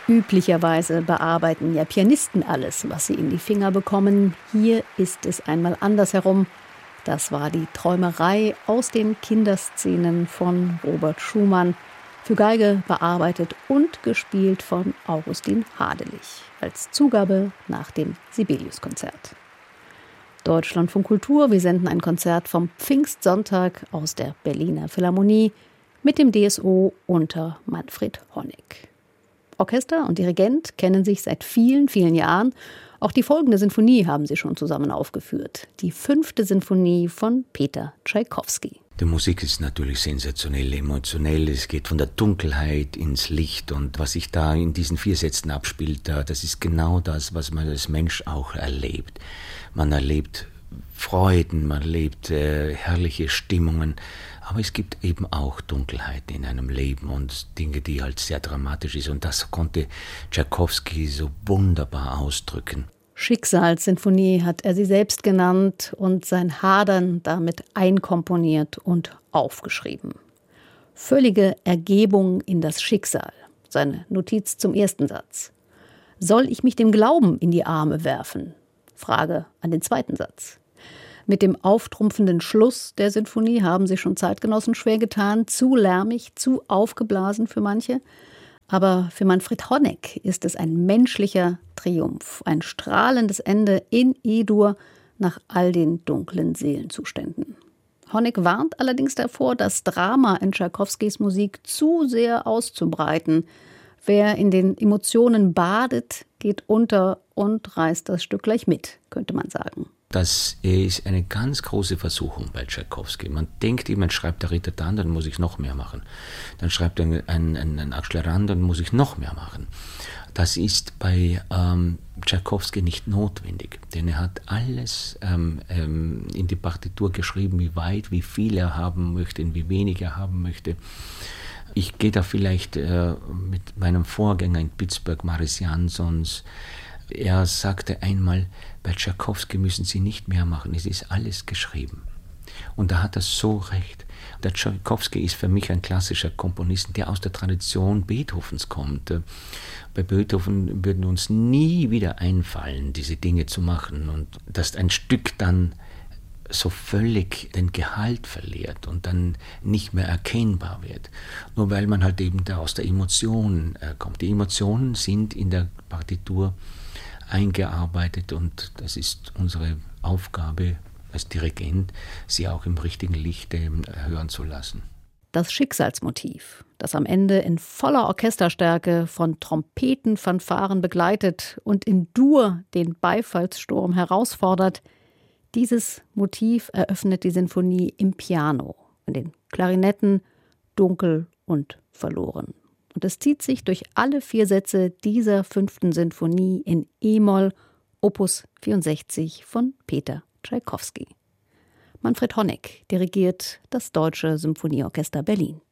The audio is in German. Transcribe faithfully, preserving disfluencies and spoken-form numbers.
Üblicherweise bearbeiten ja Pianisten alles, was sie in die Finger bekommen. Hier ist es einmal andersherum. Das war die Träumerei aus den Kinderszenen von Robert Schumann. Für Geige bearbeitet und gespielt von Augustin Hadelich. Als Zugabe nach dem Sibelius-Konzert. Deutschlandfunk Kultur, wir senden ein Konzert vom Pfingstsonntag aus der Berliner Philharmonie mit dem D S O unter Manfred Honeck. Orchester und Dirigent kennen sich seit vielen, vielen Jahren. Auch die folgende Sinfonie haben sie schon zusammen aufgeführt. Die fünfte Sinfonie von Peter Tschaikowski. Die Musik ist natürlich sensationell, emotionell. Es geht von der Dunkelheit ins Licht. Und was sich da in diesen vier Sätzen abspielt, das ist genau das, was man als Mensch auch erlebt. Man erlebt Freuden, man erlebt äh, herrliche Stimmungen. Aber es gibt eben auch Dunkelheiten in einem Leben und Dinge, die halt sehr dramatisch ist. Und das konnte Tschaikowski so wunderbar ausdrücken. Schicksalssinfonie hat er sie selbst genannt und sein Hadern damit einkomponiert und aufgeschrieben. Völlige Ergebung in das Schicksal. Seine Notiz zum ersten Satz. Soll ich mich dem Glauben in die Arme werfen? Frage an den zweiten Satz. Mit dem auftrumpfenden Schluss der Sinfonie haben sich schon Zeitgenossen schwer getan. Zu lärmig, zu aufgeblasen für manche. Aber für Manfred Honeck ist es ein menschlicher Triumph. Ein strahlendes Ende in E-Dur nach all den dunklen Seelenzuständen. Honeck warnt allerdings davor, das Drama in Tschaikowskis Musik zu sehr auszubreiten. Wer in den Emotionen badet, geht unter und reißt das Stück gleich mit, könnte man sagen. Das ist eine ganz große Versuchung bei Tschaikowski. Man denkt immer, man schreibt der Ritter dann, dann muss ich noch mehr machen. Dann schreibt er ein, ein, ein Axel dann muss ich noch mehr machen. Das ist bei ähm, Tschaikowski nicht notwendig, denn er hat alles ähm, ähm, in die Partitur geschrieben, wie weit, wie viel er haben möchte, wie wenig er haben möchte. Ich gehe da vielleicht äh, mit meinem Vorgänger in Pittsburgh, Maris Jansons. Er sagte einmal, bei Tschaikowski müssen Sie nicht mehr machen, es ist alles geschrieben. Und da hat er so recht. Der Tschaikowski ist für mich ein klassischer Komponist, der aus der Tradition Beethovens kommt. Bei Beethoven würden uns nie wieder einfallen, diese Dinge zu machen und dass ein Stück dann so völlig den Gehalt verliert und dann nicht mehr erkennbar wird. Nur weil man halt eben da aus der Emotion äh, kommt. Die Emotionen sind in der Partitur eingearbeitet und das ist unsere Aufgabe als Dirigent, sie auch im richtigen Licht äh, hören zu lassen. Das Schicksalsmotiv, das am Ende in voller Orchesterstärke von Trompetenfanfaren begleitet und in Dur den Beifallssturm herausfordert, dieses Motiv eröffnet die Sinfonie im Piano, in den Klarinetten, dunkel und verloren. Und es zieht sich durch alle vier Sätze dieser fünften Sinfonie in E-Moll, Opus vierundsechzig von Peter Tschaikowski. Manfred Honeck dirigiert das Deutsche Symphonieorchester Berlin.